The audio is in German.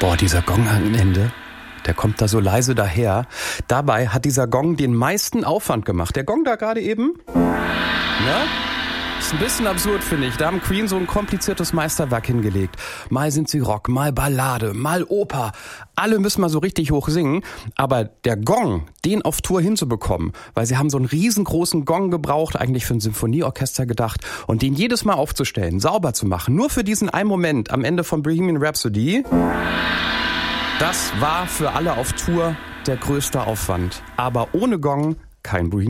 Boah, dieser Gong am Ende, der kommt da so leise daher. Dabei hat dieser Gong den meisten Aufwand gemacht. Der Gong da gerade eben, ne? Ist ein bisschen absurd, finde ich. Da haben Queen so ein kompliziertes Meisterwerk hingelegt. Mal sind sie Rock, mal Ballade, mal Oper. Alle müssen mal so richtig hoch singen. Aber der Gong, den auf Tour hinzubekommen, weil sie haben so einen riesengroßen Gong gebraucht, eigentlich für ein Symphonieorchester gedacht, und den jedes Mal aufzustellen, sauber zu machen, nur für diesen einen Moment am Ende von Bohemian Rhapsody, das war für alle auf Tour der größte Aufwand. Aber ohne Gong kein Bohemian